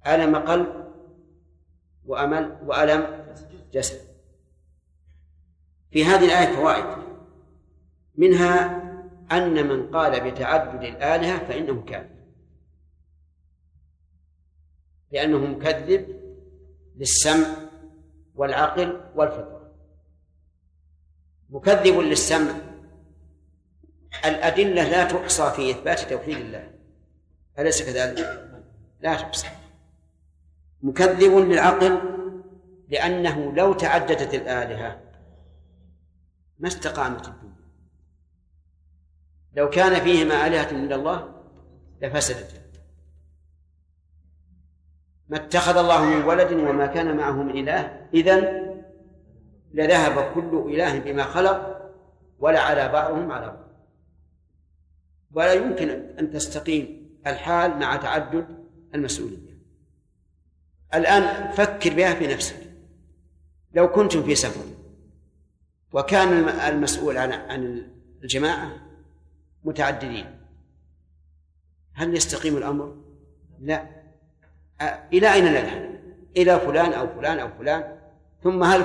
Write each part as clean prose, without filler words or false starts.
ألم قلب وألم جسد. في هذه الآية فوائد، منها أن من قال بتعدد الآلهة فإنه كافر، لأنه مكذب للسمع والعقل والفطرة. مكذب للسمع، الأدلة لا تحصى في إثبات توحيد الله، أليس كذلك؟ لا تحصى. مكذب للعقل، لأنه لو تعددت الآلهة ما استقامت الدنيا، لو كان فيهما آلهة إلا الله لفسدت. ما اتخذ الله من ولد وما كان معه من إله، إذن لذهب كل إله بما خلق ولا على بعضهم على بعض. ولا يمكن أن تستقيم الحال مع تعدد المسؤولية. الآن فكر بها في نفسك، لو كنتم في سفر وكان المسؤول عن الجماعة متعددين، هل يستقيم الأمر؟ لا. إلى أين نذهب؟ إلى فلان أو فلان أو فلان، ثم هل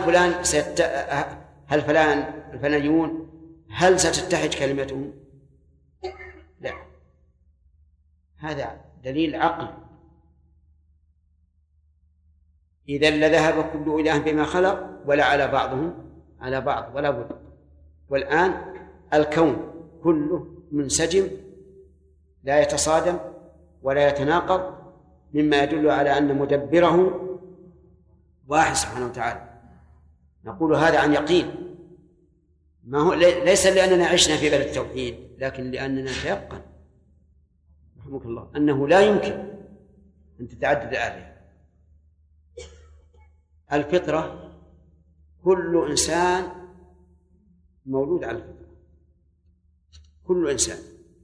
فلان الفلانيون هل ستتحد كلمتهم؟ لا. هذا دليل عقل. إذن لذهب كل إله بما خلق ولا على بعضهم على بعض ولا بد. والآن الكون كله منسجم لا يتصادم ولا يتناقض، مما يدل على أن مدبره واحد سبحانه وتعالى. نقول هذا عن يقين، ما هو ليس لأننا عشنا في بلد التوحيد، لكن لأننا نتيقن رحمك الله أنه لا يمكن أن تتعدد الآلهة. الفطرة، كل إنسان مولود على الفطرة، كل إنسان،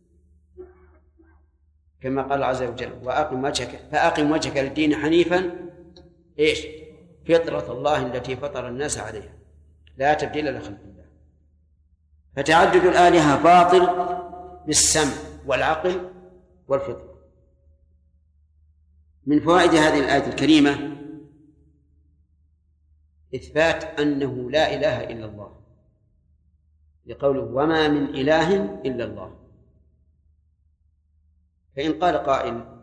كما قال عز وجل: فأقم وجهك للدين حنيفا إيش؟ فطرة الله التي فطر الناس عليها لا تبديل لخلق الله. فتعدد الآلهة باطل بالسمع والعقل والفطرة. من فوائد هذه الآية الكريمة إثبات أنه لا إله إلا الله، لقوله: وما من إله إلا الله. فإن قال قائل: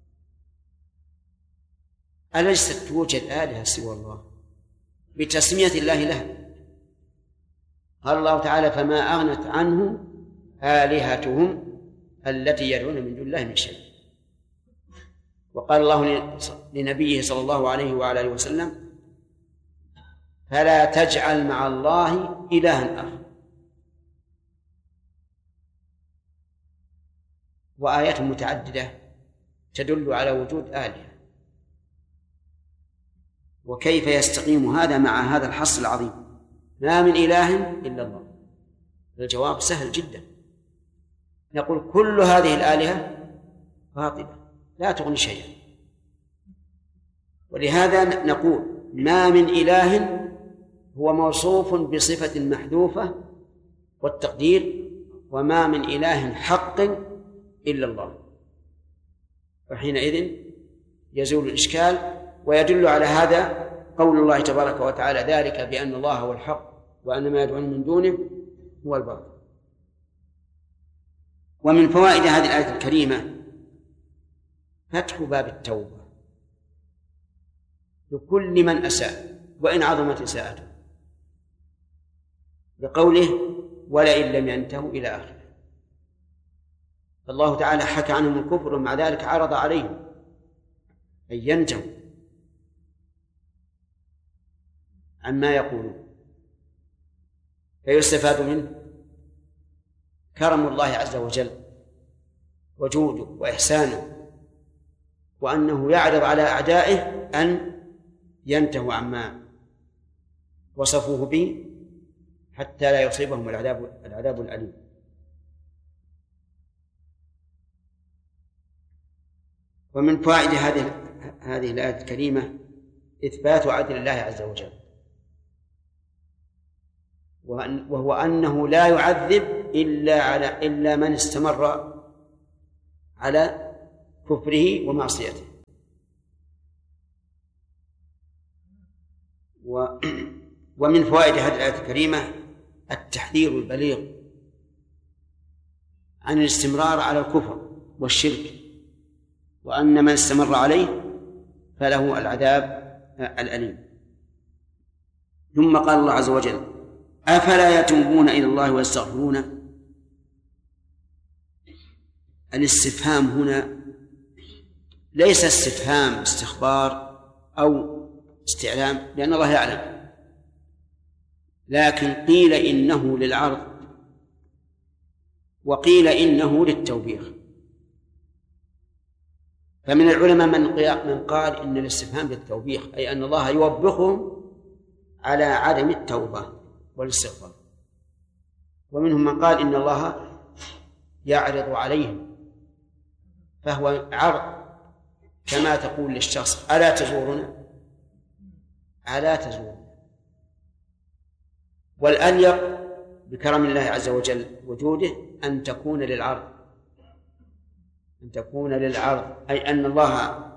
أليست توجد آلهة سوى الله بتسمية الله لها؟ قال الله تعالى: فما أغنت عنه آلهتهم التي يدعون من دون الله من شيء. وقال الله لنبيه صلى الله عليه وعلى آله وسلم: فلا تجعل مع الله إلها آخر. وآيات متعددة تدل على وجود آلهة. وكيف يستقيم هذا مع هذا الحصر العظيم: ما من إله إلا الله؟ الجواب سهل جدا، نقول كل هذه الآلهة باطلة لا تغني شيئا. ولهذا نقول ما من إله هو موصوف بصفة محذوفة، والتقدير: وما من إله حق إلا الله. وحينئذ يزول الإشكال. ويدل على هذا قول الله تبارك وتعالى: ذلك بأن الله هو الحق وأن ما يدعون من دونه هو الباطل. ومن فوائد هذه الآية الكريمة فتح باب التوبة لكل من أساء وإن عظمت إساءته، بقوله: ولئن لم ينتهوا إلى آخره. الله تعالى حكى عنهم الكفر، ومع ذلك عرض عليهم أن ينتهوا عما يقولون. فيستفاد منه كرم الله عز وجل وجوده وإحسانه، وأنه يعرض على أعدائه أن ينتهوا عما وصفوه به حتى لا يصيبهم العذاب الأليم. ومن فوائد هذه الآية الكريمة إثبات عدل الله عز وجل، وهو أنه لا يعذب إلا من استمر على كفره ومعصيته. ومن فوائد هذه الآية الكريمة التحذير البليغ عن الاستمرار على الكفر والشرك، وأن من استمر عليه فله العذاب الأليم. ثم قال الله عز وجل: أفلا يتوبون إلى الله ويستغفرونه. الاستفهام هنا ليس استفهام استخبار أو استعلام، لأن الله يعلم، لكن قيل إنه للعرض وقيل إنه للتوبيخ. فمن العلماء من قال إن الاستفهام للتوبيخ، أي أن الله يوبخهم على عدم التوبة والاستغفار. ومنهم من قال إن الله يعرض عليهم، فهو عرض، كما تقول للشخص: ألا تزورنا؟ ألا تزورنا. والأليق بكرم الله عز وجل وجوده أن تكون للعرض، أن تكون للعرض، أي أن الله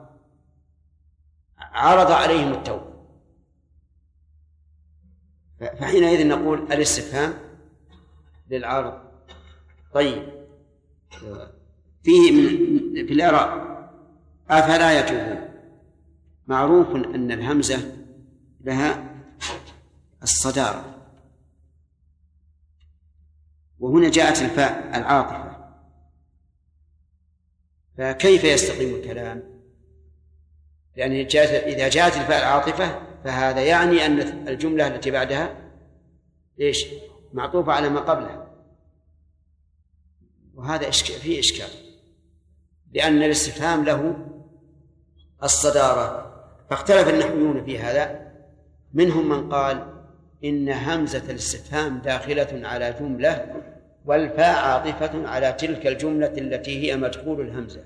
عرض عليهم التوبة. فحينئذ نقول الاستفهام للعرض. طيب، فيه في الإعراب: أفلا يتوبون. معروف أن الهمزة لها الصدارة، وهنا جاءت الفاء العاطفة، فكيف يستقيم الكلام؟ لأن إذا جاءت الفاء العاطفة فهذا يعني أن الجملة التي بعدها إيش؟ معطوفة على ما قبلها، وهذا فيه إشكال، لأن الاستفهام له الصدارة. فاختلف النحويون في هذا، منهم من قال إن همزة الاستفهام داخلة على جملة، والفاء عاطفة على تلك الجملة التي هي مدخول الهمزة،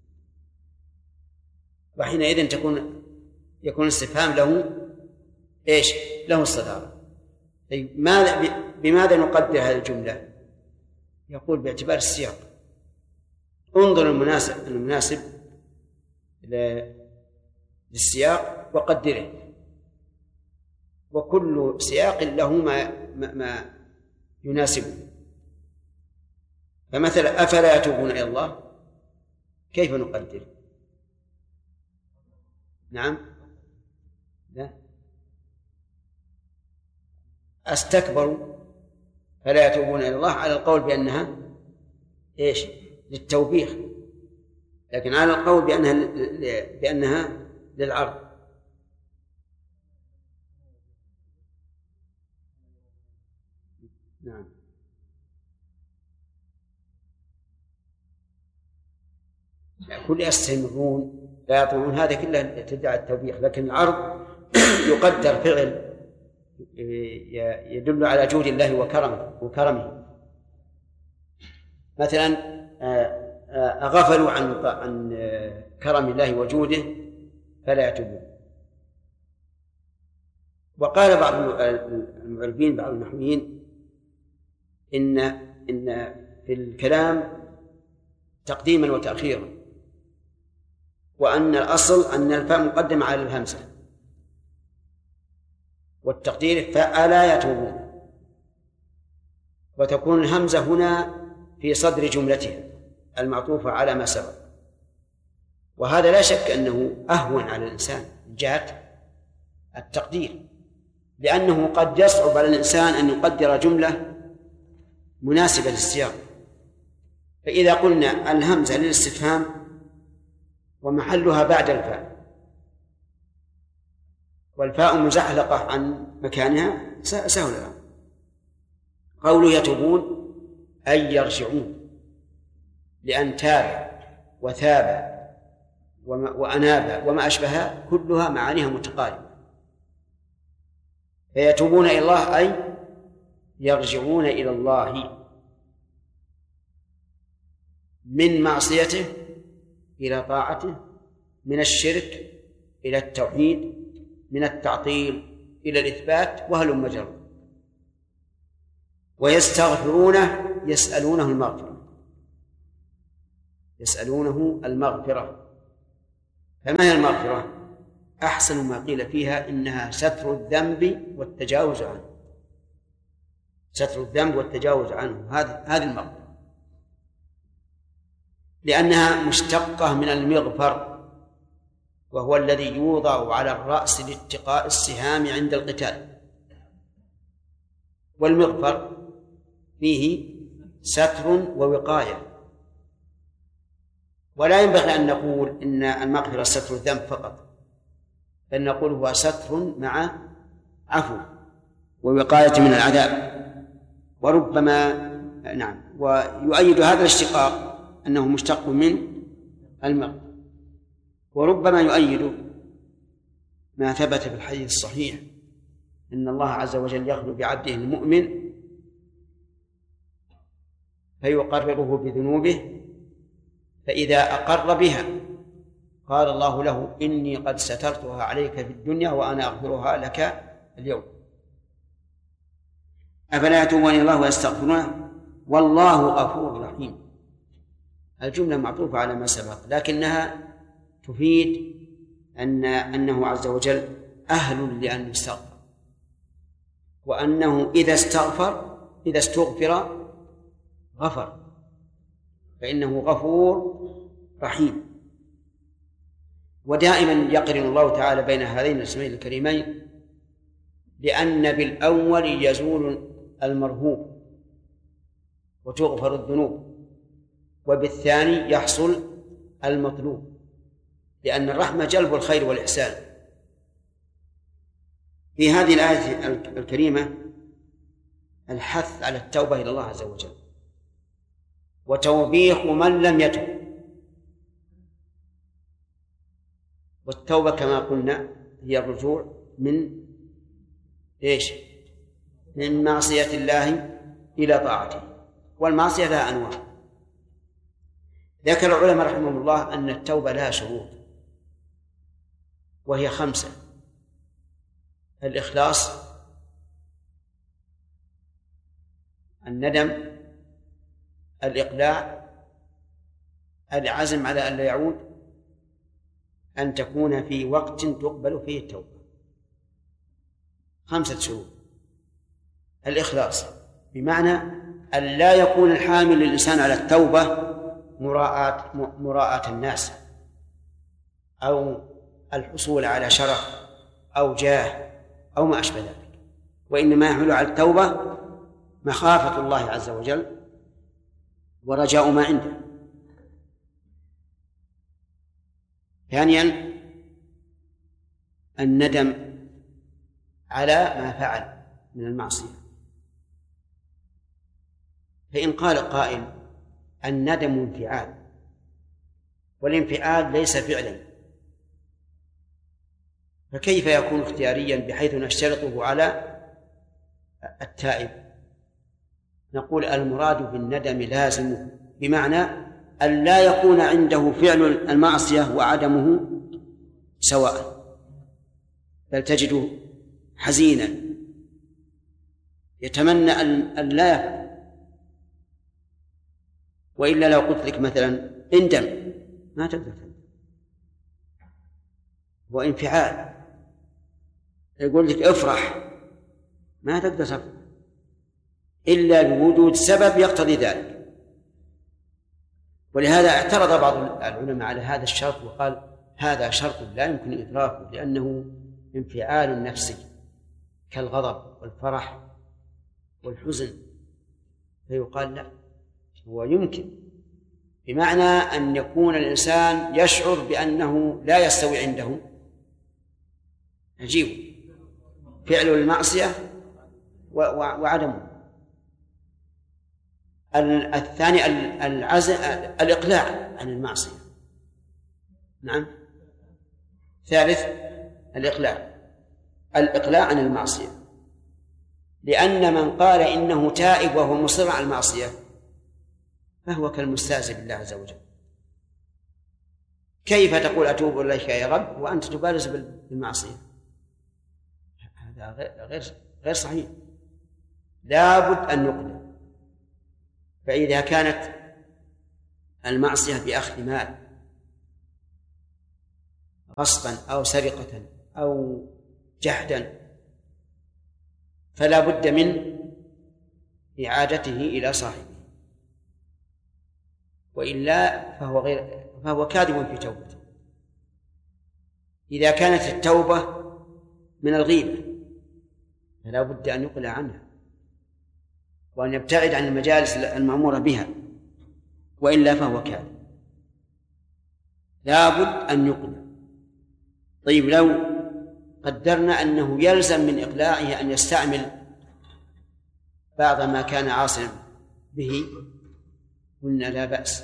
وحينئذ يكون الاستفهام له إيش؟ له الصدارة. بماذا نقدر هذه الجملة؟ يقول باعتبار السياق. انظر المناسب للسياق وقدره، وكل سياق له ما يناسبه. فمثلا: أفلا يتوبون إلى الله، كيف نقدر؟ نعم، لا، استكبروا فلا يتوبون إلى الله، على القول بأنها إيش؟ للتوبيخ، لكن على القول بأنها للعرض. نعم، كل يستمرون لا يطمعون، هذا كله تدعى التوبيخ، لكن العرض يقدر فعل يدل على جود الله وكرمه. مثلا: أغفلوا عن كرم الله وجوده فلا يتوبون. وقال بعض المعربين، بعض النحويين، إن في الكلام تقديما وتأخيرا، وأن الأصل أن الفاء مقدمة على الهمزة، والتقدير: فألا يتوبون، وتكون الهمزة هنا في صدر جملتها المعطوفة على ما سبق. وهذا لا شك أنه أهون على الإنسان من جهة التقدير، لأنه قد يصعب على الإنسان أن يقدر جملة مناسبة للسياق. فإذا قلنا الهمزة للاستفهام ومحلها بعد الفاء، والفاء مزحلقة عن مكانها، سهل الأمر. قوله يتوبون أي يرجعون، لأن تاب وثاب وأناب وما أشبهها كلها معانيها متقاربة. فيتوبون إلى الله أي يرجعون إلى الله من معصيته إلى طاعته، من الشرك إلى التوحيد، من التعطيل إلى الإثبات، وهلم جرا. ويستغفرونه يسألونه المغفرة. فما هي المغفرة؟ أحسن ما قيل فيها إنها ستر الذنب والتجاوز عنه، ستر الذنب والتجاوز عنه، هذه المغفرة، لأنها مشتقة من المغفر، وهو الذي يوضع على الرأس لاتقاء السهام عند القتال. والمغفر فيه ستر ووقاية، ولا ينبغي أن نقول إن المغفرة ستر الذنب فقط، بل نقول هو ستر مع عفو ووقاية من العذاب. وربما ويؤيد هذا الاشتقاق أنه مشتق من المغفرة. وربما يؤيد ما ثبت في الحديث الصحيح إن الله عز وجل يغفر بعبده المؤمن فيقرره بذنوبه، فإذا أقر بها قال الله له إني قد سترتها عليك في الدنيا وأنا أغفرها لك اليوم. أفلا يتوبون إلى الله ويستغفرونه والله غفور رحيم. الجملة معطوفة على ما سبق، لكنها تفيد أنه عز وجل أهل لأن يستغفر، وأنه إذا استغفر غفر، فإنه غفور رحيم. ودائما يقرن الله تعالى بين هذين الاسمين الكريمين، لأن بالأول يزول المرهوب وتغفر الذنوب، وبالثاني يحصل المطلوب، لأن الرحمة جلب الخير والإحسان. في هذه الآية الكريمة الحث على التوبة إلى الله عز وجل وتوبيخ من لم يتب. والتوبة كما قلنا هي الرجوع من من معصية الله إلى طاعته، والمعصية لها أنواع. ذكر العلماء رحمهم الله أن التوبة لها شروط، وهي 5: الإخلاص، الندم، الإقلاع، العزم على أن لا يعود، أن تكون في وقت تقبل فيه التوبة. 5 شروط. الإخلاص بمعنى أن لا يكون الحامل للإنسان على التوبة مراءة الناس أو الحصول على شرف أو جاه أو ما أشبه ذلك، وإنما يحمل على التوبة مخافة الله عز وجل ورجاء ما عنده. ثانيا الندم على ما فعل من المعصية، فإن قال قائل الندم انفعال، والانفعال ليس فعلا، فكيف يكون اختياريا بحيث نشترطه على التائب؟ نقول المراد بالندم لازم، بمعنى أن لا يكون عنده فعل المعصية وعدمه سواء، بل تجده حزينا يتمنى أن لا يفعل. وإلا لو قلت لك مثلا اندم ما تقدر تندم، وانفعال يقول لك افرح ما تقدر تفرح إلا لوجود سبب يقتضي ذلك. ولهذا اعترض بعض العلماء على هذا الشرط وقال هذا شرط لا يمكن إدراكه لأنه انفعال نفسي كالغضب والفرح والحزن، فيقال لا، هو يمكن، بمعنى أن يكون الإنسان يشعر بأنه لا يستوي عنده عجيب فعل المعصية وعدمه. الثاني الإقلاع عن المعصية. نعم. ثالث الإقلاع عن المعصية، لأن من قال إنه تائب وهو مصر على المعصية فهو كالمستهزئ بالله عز وجل. كيف تقول أتوب إليك يا رب وأنت تبارز بالمعصية؟ هذا غير صحيح، لابد أن يقلع. فإذا كانت المعصية بأخذ مال غصبا أو سرقة أو جحدا فلا بد من إعادته إلى صاحبه، وإلا فهو كاذب في توبته. إذا كانت التوبة من الغيبة فلا بد أن يقلع عنها وأن يبتعد عن المجالس المأمورة بها، وإلا فهو كاذب، لا بد أن يقلع. طيب لو قدرنا أنه يلزم من إقلاعه أن يستعمل بعض ما كان عاصم به، قلنا لا بأس.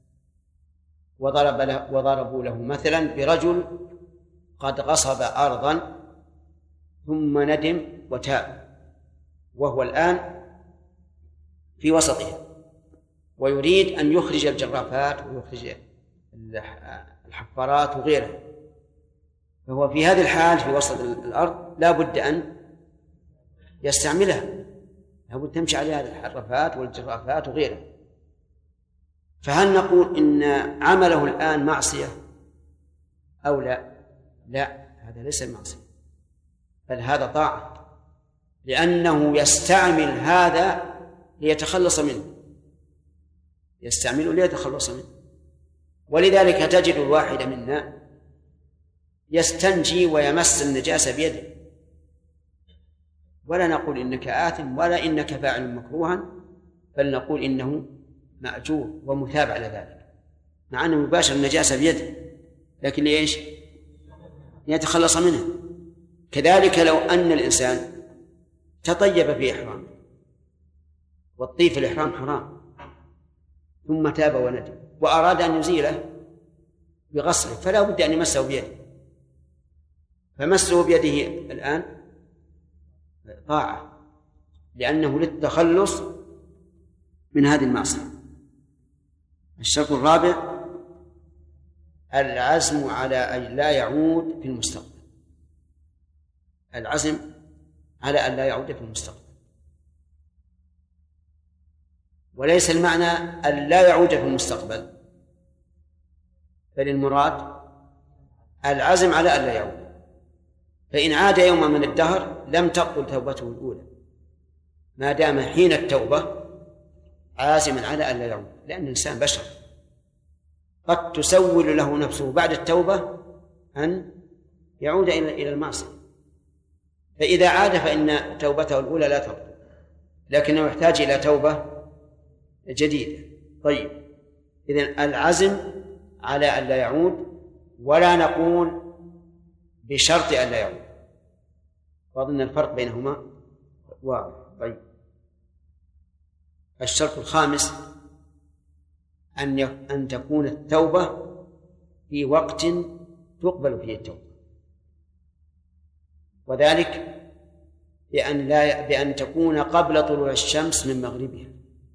وضربوا له مثلا برجل قد غصب أرضا ثم ندم وتاب، وهو الآن في وسطها ويريد أن يخرج الجرافات ويخرج الحفارات وغيرها، فهو في هذه الحال في وسط الأرض لا بد أن يستعملها، لا بد تمشي عليها الحرفات والجرافات وغيرها. فهل نقول إن عمله الآن معصية أو لا؟ لا، هذا ليس معصية، بل هذا طاعة، لأنه يستعمل هذا ليتخلص منه، يستعمله ليتخلص منه. ولذلك تجد الواحد منا يستنجي ويمس النجاسة بيده، ولا نقول إنك آثم ولا إنك فاعل مكروها، بل نقول إنه مأجور ومثاب على ذلك، مع أنه يباشر النجاسة بيده، لكن ليش؟ يتخلص منها. كذلك لو أن الإنسان تطيب في إحرام، والطيب في الإحرام حرام، ثم تاب وندم وأراد أن يزيله بغسله، فلا بد أن يمسه بيده، فمسه بيده الآن طاعة، لأنه للتخلص من هذه المعصية. الشرط الرابع العزم على أن لا يعود في المستقبل، العزم على أن لا يعود في المستقبل، وليس المعنى أن لا يعود في المستقبل، بل المراد العزم على أن لا يعود. فإن عاد يوما من الدهر لم تقبل توبته الأولى، ما دام حين التوبة عازما على أن لا يعود، لأن الإنسان بشر قد تسول له نفسه بعد التوبة أن يعود إلى المعصية، فإذا عاد فإن توبته الأولى لا تقبل، لكنه يحتاج إلى توبة جديدة. طيب، إذن العزم على أن لا يعود، ولا نقول بشرط أن لا يعود، وأظن الفرق بينهما واضح. طيب، الشرط الخامس أن تكون التوبة في وقت تقبل فيه التوبة، وذلك بأن تكون قبل طلوع الشمس من مغربها،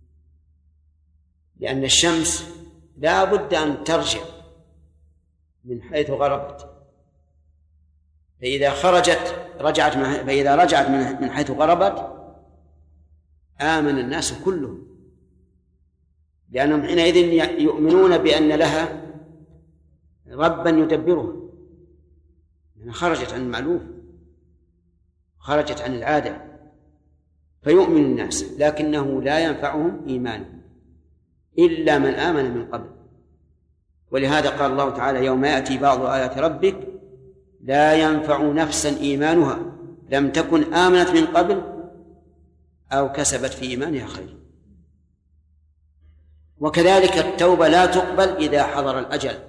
لأن الشمس لا بد أن ترجع من حيث غربت، فإذا رجعت من حيث غربت آمن الناس كلهم، لأنهم حينئذ يؤمنون بأن لها ربا يدبرها، لأنها خرجت عن المألوف، خرجت عن العادة، فيؤمن الناس، لكنه لا ينفعهم إيمانهم إلا من آمن من قبل. ولهذا قال الله تعالى: يوم يأتي بعض آيات ربك لا ينفع نفسا إيمانها لم تكن آمنت من قبل أو كسبت في إيمانها خير. وكذلك التوبة لا تقبل إذا حضر الأجل،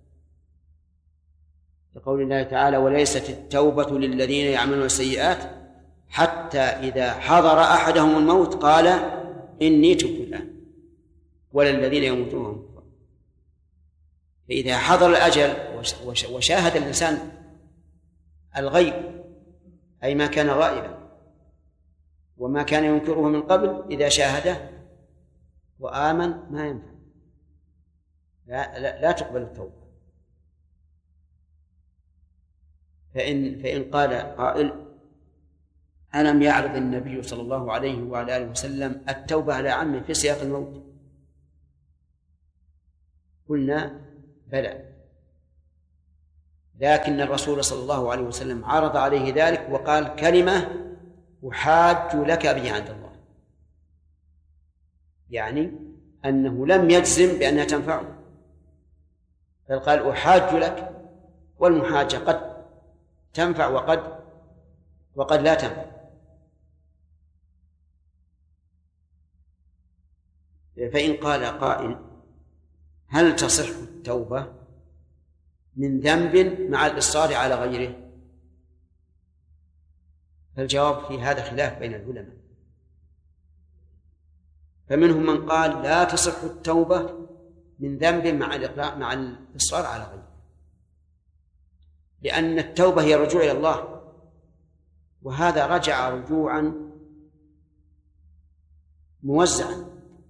لقول الله تعالى: وليست التوبة للذين يعملون السيئات حتى إذا حضر أحدهم الموت قال إني تبت الآن، ولا الذين يموتون وهم كفار. فإذا حضر الأجل وشاهد الإنسان الغيب، أي ما كان غائبا وما كان ينكره من قبل، إذا شاهده وآمن ما ينفع، لا تقبل التوبة. فإن قال قائل: ألم يعرض النبي صلى الله عليه وعلى آله وسلم التوبة على عمه في سياق الموت؟ قلنا: بلى، لكن الرسول صلى الله عليه وسلم عرض عليه ذلك وقال كلمة أحاج لك به عند الله، يعني أنه لم يجزم بأنها تنفعه، بل قال أحاج لك، والمحاجة قد تنفع وقد لا تنفع. فإن قال قائل هل تصح التوبة من ذنب مع الإصرار على غيره؟ فالجواب في هذا خلاف بين العلماء، فمنهم من قال لا تصح التوبة من ذنب مع الإصرار على غيره، لأن التوبة هي الرجوع إلى الله، وهذا رجع رجوعا موزعا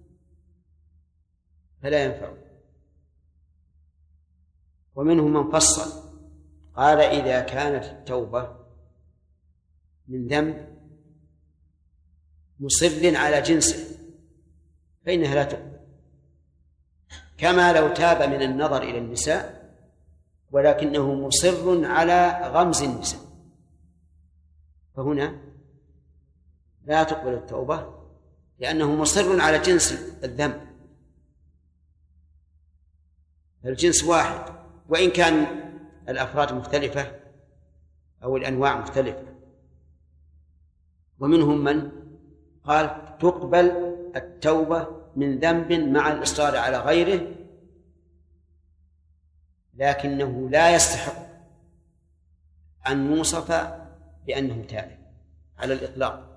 فلا ينفع. ومنهم من فصل قال إذا كانت التوبة من ذنب مصر على جنسه فإنها لا تقبل، كما لو تاب من النظر إلى النساء ولكنه مصر على غمز النساء، فهنا لا تقبل التوبة لأنه مصر على جنس الذنب، الجنس واحد وإن كان الأفراد مختلفة أو الأنواع مختلفة. ومنهم من قال تقبل التوبة من ذنب مع الإصرار على غيره، لكنه لا يستحق أن يوصف بأنه تائب على الإطلاق،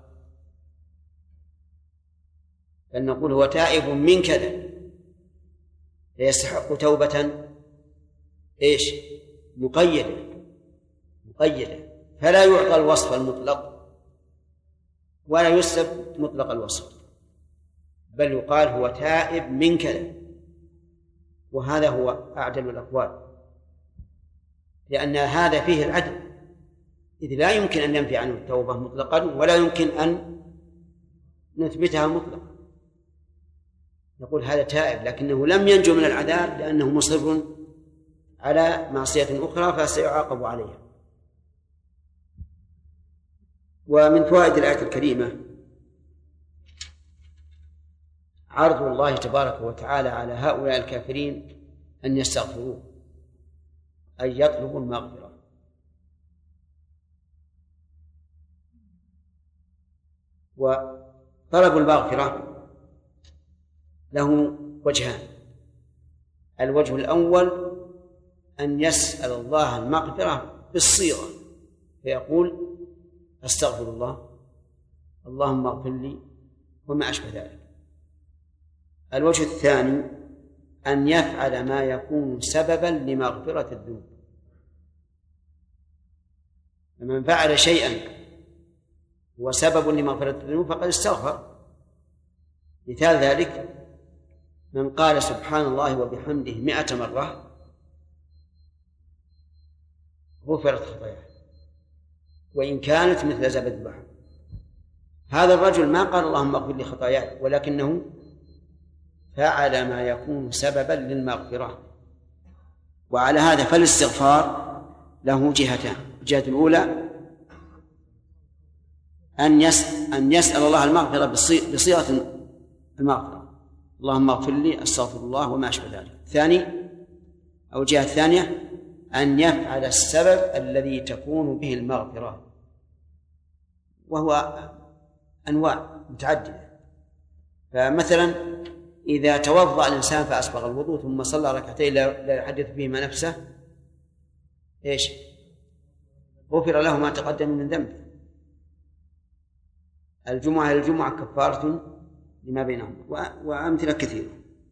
بل نقول هو تائب من كذا، فيستحق توبة إيش؟ مقيدة، فلا يعطى الوصف المطلق ولا يسلب مطلق الوصف، بل يقال هو تائب من كذا، وهذا هو أعدل الأقوال، لأن هذا فيه العدل، إذ لا يمكن أن ننفي عنه التوبة مطلقا ولا يمكن أن نثبتها مطلقا، نقول هذا تائب لكنه لم ينجو من العذاب لأنه مصر على معصية أخرى فسيعاقب عليها. ومن فوائد الآية الكريمة عرض الله تبارك وتعالى على هؤلاء الكافرين أن يستغفروه، أي يطلبوا المغفرة. وطلب المغفرة له وجهان: الوجه الأول أن يسأل الله المغفرة بالصيغة، فيقول أستغفر الله، اللهم اغفر لي، وما أشبه ذلك. الوجه الثاني أن يفعل ما يكون سببا لمغفرة الذنوب، فمن فعل شيئا هو سبب لمغفرة الذنوب فقد استغفر. مثال ذلك من قال سبحان الله وبحمده 100 مرة غفرت خطاياه وإن كانت مثل زبد البحر. هذا الرجل ما قال اللهم اغفر لي خطاياي، ولكنه فعل ما يكون سببا للمغفرة. وعلى هذا فالاستغفار له جهتان: الجهة الأولى أن يسأل الله المغفرة بصيغة المغفرة، اللهم اغفر لي، أستغفر الله، وما أشبه ذلك. الثاني أو الجهة الثانية أن يفعل السبب الذي تكون به المغفرة، وهو أنواع متعددة. فمثلا إذا توضأ الإنسان فأسبغ الوضوء ثم صلى ركعتين لا يحدث بهما نفسه إيش؟ غفر له ما تقدم من ذنبه. الجمعة إلى الجمعة كفارة لما بينهم، وأمثلة كثيرة.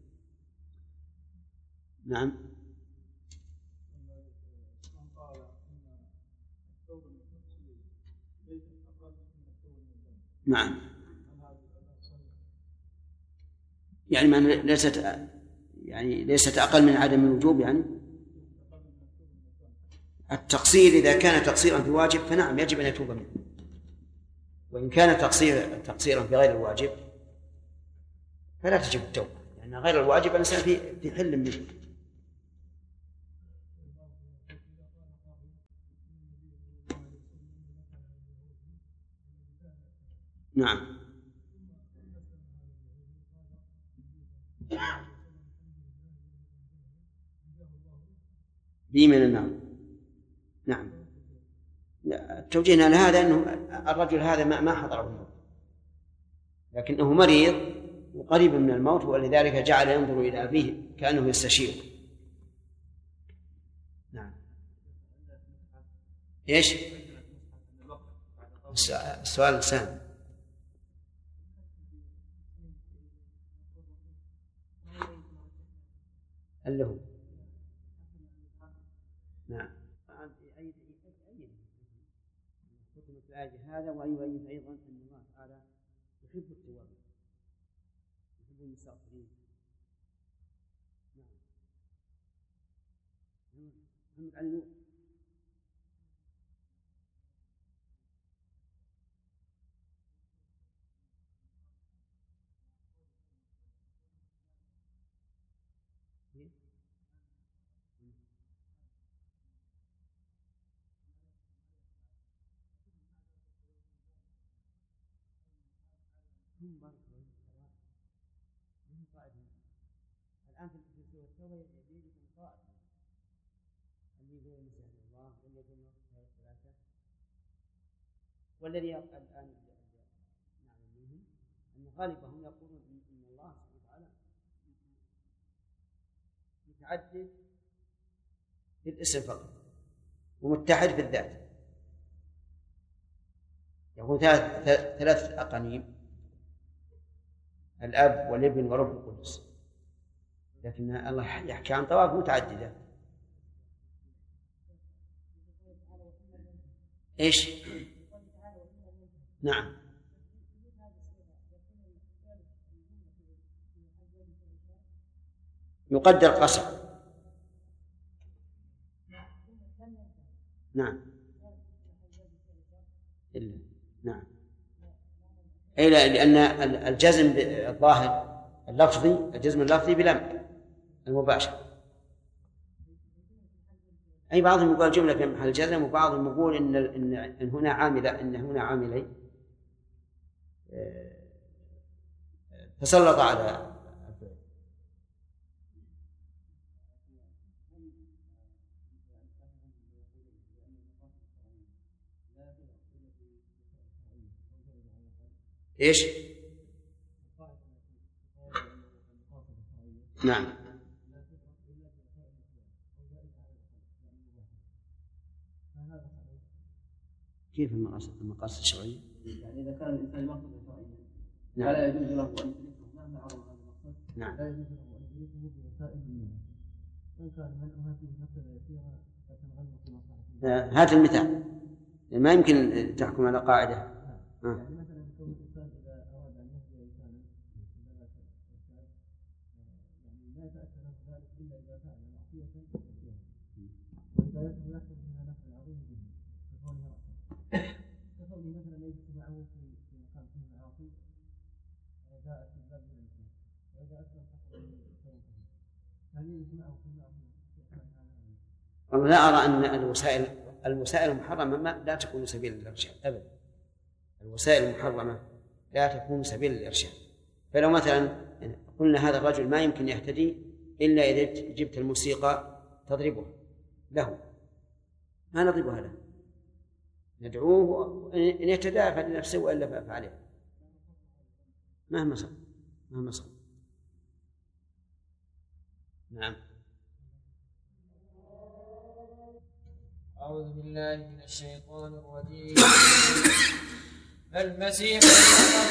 نعم. نعم، يعني ما ليست أقل من عدم الوجوب. يعني التقصير إذا كان تقصيرا في واجب فنعم يجب أن يتوب منه، وإن كان تقصيرا في غير الواجب فلا تجب التوبة، لأن غير الواجب الإنسان في حل منه. نعم. بي من النار. نعم. توجيهنا لهذا أنه الرجل هذا ما حضره الموت، لكنه مريض وقريب من الموت، ولذلك جعل ينظر إلى أبيه كأنه يستشير. نعم. إيش السؤال سهل. اللي هو نعم هذا، ويؤيد أيضا أن الله تعالى يحب التوابين يحب المستغفرين. نعم. الآن في سورة التوبة يجيكم قائد اللي يقول مثل الله واللي يقول نصف الثلاثة، والذي الآن نعلم منهم أن غالبهم يقولون إن الله سبحانه وتعالى متعدد في الاسم فقط ومتحد في الذات، يقول ثلاثة أقانيم، الأب والابن ورب القدس، لكن الله يحكي عن طوائف متعددة. إيش؟ نعم. يقدر قصر. نعم. نعم. أي لأن الجزم الظاهر اللفظي، الجزم اللفظي بلم المباشر. أي بعضهم يقول الجملة في محل الجزم، وبعضهم يقول إن هنا عاملة، إن هنا عاملين تسلط على الفعل. إيش؟ نعم. كيف المقاصد الشرعية؟ يعني إذا كان الإنسان مقصد شرعيا نعم. فلا يجوز له أن يدركه مهما عرض هذا المقصد. نعم. لا يجوز له أن يدركه بوسائل المنع، وإن كان منعها فيه مسألة يسيرة فتنغلق في مصلحته. هات المثال، ما يمكن تحكم على قاعدة. يعني مثلا يكون الإنسان إذا أراد أن يهدي إنسانا يعني لا يتأتى له ذلك إلا إذا فعل معصية كثيرة، وإذا يحصل منها نفع عظيم جدا كفرني مثلا يجلس معه في مكان فيه معاصي جاءت في الباب من الإنسان، وإذا أسلم حصل من الإنسان هل يجلس معه في معصية؟ والله لا أرى أن الوسائل المحرمة لا تكون سبيل للإرشاد أبدا. الوسائل المحرمة لا تكون سبيل للإرشاد. فلو مثلا قلنا هذا الرجل ما يمكن يهتدي إلا إذا جبت الموسيقى تضربه له، ما نضربها له، ندعوه إن يهتدى فلنفسه وإلا فعليه مهما صار. نعم. أعوذ بالله من الشيطان الرجيم. المسيح